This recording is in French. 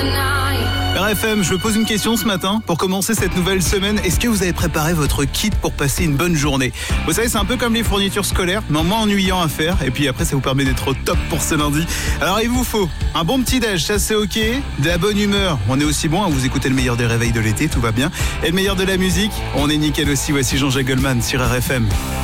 RFM, je me pose une question ce matin pour commencer cette nouvelle semaine. Est-ce que vous avez préparé votre kit pour passer une bonne journée ? Vous savez, c'est un peu comme les fournitures scolaires, mais moins ennuyant à faire. Et puis après, ça vous permet d'être au top pour ce lundi. Alors, il vous faut un bon petit déj, ça c'est ok. De la bonne humeur, on est aussi bon. Vous écoutez le meilleur des réveils de l'été, tout va bien. Et le meilleur de la musique, on est nickel aussi. Voici Jean-Jacques Goldman sur RFM.